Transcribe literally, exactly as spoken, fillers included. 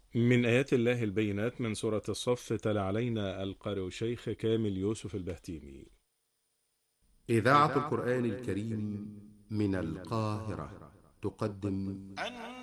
من آيات الله البينات من سورة الصف تلا علينا القارئ الشيخ كامل يوسف البهتيمي. إذاعة القرآن الكريم من القاهرة تقدم